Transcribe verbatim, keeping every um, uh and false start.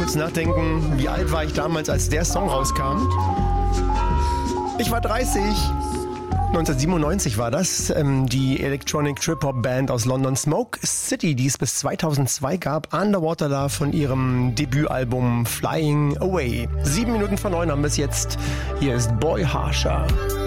kurz nachdenken, wie alt war ich damals, als der Song rauskam? Ich war dreißig. neunzehnhundertsiebenundneunzig war das, ähm, die Electronic Trip-Hop-Band aus London, Smoke City, die es bis zweitausendzwei gab. Underwater da von ihrem Debütalbum Flying Away. Sieben Minuten vor neun haben wir es jetzt. Hier ist Boy Harsher.